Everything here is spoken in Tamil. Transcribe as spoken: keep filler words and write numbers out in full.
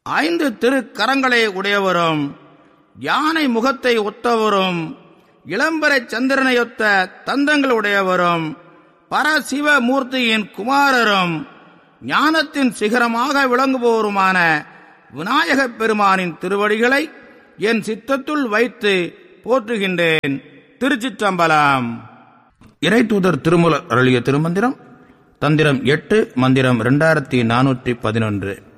ஐந்து திருக்கரங்களை உடையவரும் யானை முகத்தை ஒத்தவரும் இளம்பரை சந்திரனையொத்த தந்தங்கள் உடையவரும் பரசிவமூர்த்தியின் குமாரரும் ஞானத்தின் சிகரமாக விளங்குபவருமான விநாயகப் பெருமானின் திருவடிகளை என் சித்தத்துள் வைத்து போற்றுகின்றேன். திருச்சிற்றம்பலம். இறைத்தூதர் திருமூலர் அருளிய திருமந்திரம் தந்திரம் எட்டு, மந்திரம் இரண்டாயிரத்தி நானூற்றி பதினொன்று.